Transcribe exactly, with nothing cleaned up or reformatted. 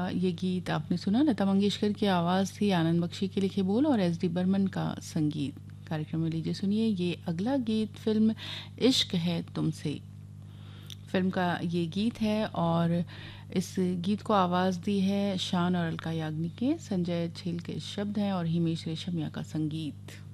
ये गीत आपने सुना, लता मंगेशकर की आवाज़ थी, आनंद बख्शी के लिखे बोल और एस डी बर्मन का संगीत। कार्यक्रम में लीजिए सुनिए ये अगला गीत फिल्म इश्क है तुमसे फिल्म का ये गीत है और इस गीत को आवाज़ दी है शान और अलका याग्निक के, संजय छेल के शब्द हैं और हिमेश रेशमिया का संगीत।